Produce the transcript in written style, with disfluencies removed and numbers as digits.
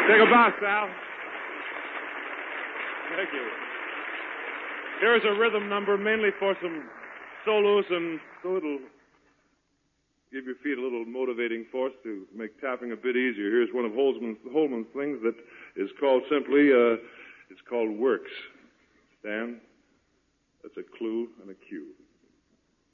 Take a bow, Sal. Thank you. Here's a rhythm number mainly for some solos and so it'll give your feet a little motivating force to make tapping a bit easier. Here's one of Holman's things that is called simply, it's called Works. Dan, that's a clue and a cue.